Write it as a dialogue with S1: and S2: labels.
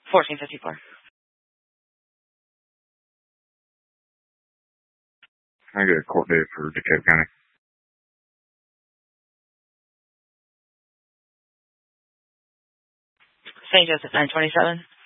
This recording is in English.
S1: 1454.
S2: I get a court date for DeKalb County.
S1: St. Joseph 927.